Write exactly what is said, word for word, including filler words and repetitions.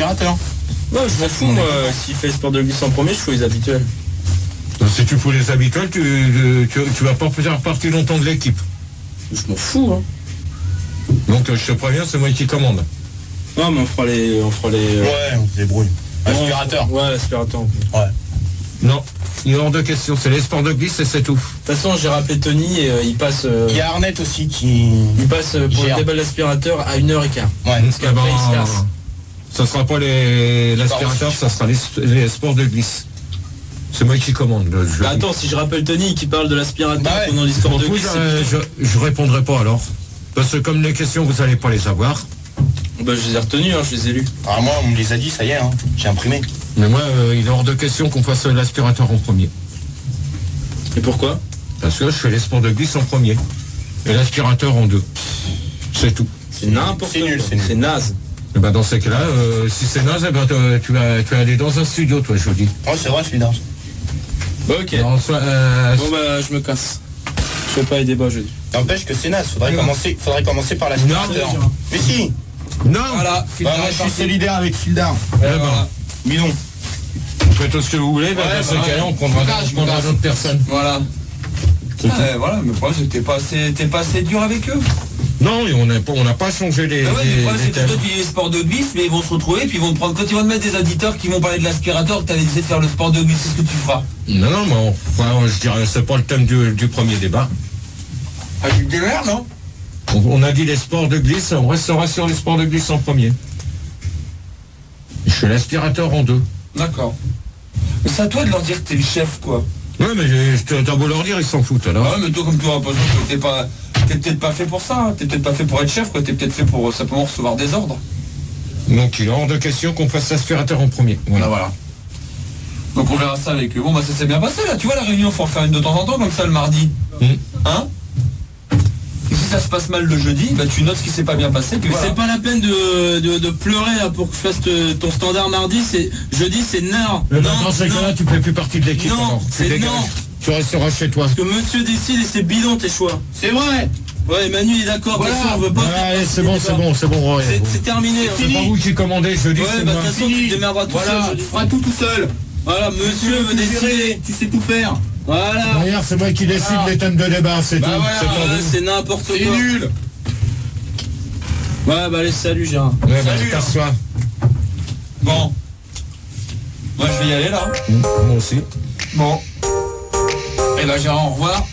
l'aspirateur. Ouais, je m'en fous, moi. S'il fait le sport de glisse en premier, je fais les habituels. Si tu fous les habituels, tu, tu, tu vas pas faire partie longtemps de l'équipe. Je m'en fous, hein. Donc je te préviens, c'est moi qui commande. Non, mais on fera les... On fera les euh... Ouais, on se débrouille. Aspirateur. Ouais, l'aspirateur. Ouais. Non, il est hors de question. C'est les sports de glisse et c'est tout. De toute façon, j'ai rappelé Tony et euh, il passe... Euh... Il y a Arnett aussi qui... Il passe euh, pour le débat de l'aspirateur à une heure quinze. Ouais. Parce qu'après, il se casse. Ça sera pas les l'aspirateur, ça sera les, les sports de glisse. C'est moi qui commande. Le jeu. Bah attends, si je rappelle Tony qui parle de l'aspirateur bah ouais. pendant les sports de glisse... Euh, je, je répondrai pas alors. Parce que comme les questions, vous allez pas les avoir. Bah je les ai retenus, hein, je les ai lus. Ah moi, on me les a dit, ça y est, hein. J'ai imprimé. Mais moi, euh, il est hors de question qu'on fasse l'aspirateur en premier. Et pourquoi? Parce que je fais les sports de glisse en premier. Et l'aspirateur en deux. C'est tout. C'est n'importe quoi. C'est naze. Et ben dans ces cas-là, euh, si c'est naze, eh ben, tu, vas, tu vas aller dans un studio, toi, je vous dis. Oh, c'est vrai, je suis naze. Bah ok. Non, soit, euh, bon bah je me casse. Je fais pas les débats jeudi. N'empêche que c'est naze, faudrait commencer, faudrait commencer par l'aspirateur. Mais si. Non. Voilà. Bah, moi, je suis solidaire avec Fildar. Eh ben, voilà. Bidon. Vous faites tout ce que vous voulez, ben, Ouais, dans ces bah, cas-là, ouais. on prendra, Casse, on prendra casse. d'autres personnes. Voilà. Ah, voilà, mais le problème c'est que t'es pas assez, t'es pas assez dur avec eux. Non, et on n'a pas, on n'a pas changé les. Bah ouais, les- le problème les c'est que thèmes. toi tu dis les sports de glisse, mais ils vont se retrouver, puis ils vont te prendre, quand ils vont te mettre des auditeurs qui vont parler de l'aspirateur, que t'avais essayé de faire le sport de glisse, c'est ce que tu feras. Non, non, mais on, enfin, je dirais, c'est pas le thème du, du premier débat. Ah, tu te démerdes, non? On, on a dit les sports de glisse, on restera sur les sports de glisse en premier. Je fais l'aspirateur en deux. D'accord. Mais c'est à toi de leur dire que t'es le chef, quoi. Ouais, mais j'ai- je te- t'as beau leur dire, ils s'en foutent alors. Ah ouais, mais toi, comme tu as l'impression que t'es pas, t'es peut-être pas fait pour ça, hein. T'es peut-être pas fait pour être chef, quoi. T'es peut-être fait pour euh, simplement recevoir des ordres. Donc il est hors de question qu'on fasse l'aspirateur en premier. Voilà, Voilà. voilà. Donc on verra ça avec eux. Bon, bah ça s'est bien passé, là. Tu vois, la réunion, faut en faire une de temps en temps, comme ça, le mardi. Mmh. Hein? Et si ça se passe mal le jeudi, bah tu notes ce qui s'est pas bien passé, puis Mais voilà. c'est pas la peine de, de, de pleurer là, pour que je fasse te- ton standard mardi, c'est jeudi c'est non. Mais Non, dans ces cas-là, non. tu fais plus partie de l'équipe. Non, alors. Tu c'est dégages. non. Tu resteras chez toi. Que monsieur décide et c'est bidon tes choix. C'est vrai. Ouais, Manu il est d'accord, de toute façon, on veut pas. Ouais, faire allez, partie c'est des bon, débats. c'est bon, c'est bon. ouais, C'est bon. c'est terminé. hein. C'est pas vous qui commandez, je dis Ouais, c'est bah de moi. toute façon tu te démerderas tout Voilà, seul. tu jeudi. feras tout tout seul. Voilà, monsieur veut décider. Tu sais tout faire. Voilà. D'ailleurs, c'est moi qui décide Ah. les thèmes de débat, c'est Bah tout. voilà, c'est pas ouais, vous. c'est n'importe quoi. C'est nul. Ouais, bah allez, salut Gérard. Ouais, bah, Salut, casse-toi. Bon. Moi je vais y aller là. Mmh, moi aussi. Bon. Eh ben Gérard, au revoir.